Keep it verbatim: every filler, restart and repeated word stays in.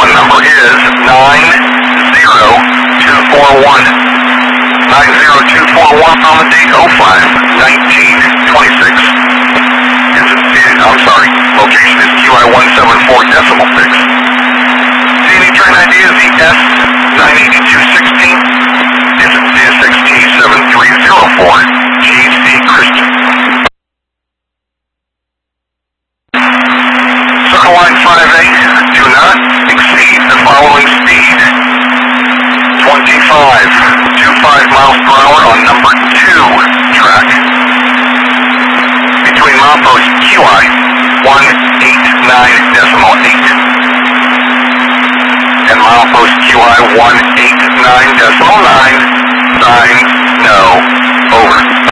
one number is nine zero two four one. nine zero two four one on the date oh five nineteen twenty-six. I'm sorry, location is Q I one seven four decimal six. C N E train I D is the S nine eighty-two sixteen. Is six T seven three zero four. G C Christian. Circle line five A, do not exceed the following speed. twenty-five, twenty-five miles per hour on number two track. Between milepost Q I one eighty-nine decimal eight and milepost Q I one eighty-nine decimal nine, sign no, over.